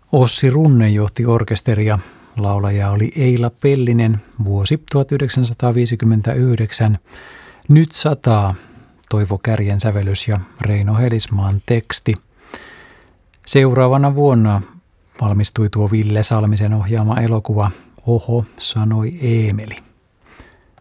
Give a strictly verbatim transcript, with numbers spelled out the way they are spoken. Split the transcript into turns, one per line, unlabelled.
Ossi Runne johti orkesteria. Laulaja oli Eila Pellinen, vuosi tuhatyhdeksänsataaviisikymmentäyhdeksän. Nyt sataa, Toivo Kärjen sävellys ja Reino Helismaan teksti. Seuraavana vuonna valmistui tuo Ville Salmisen ohjaama elokuva Oho, sanoi Eemeli.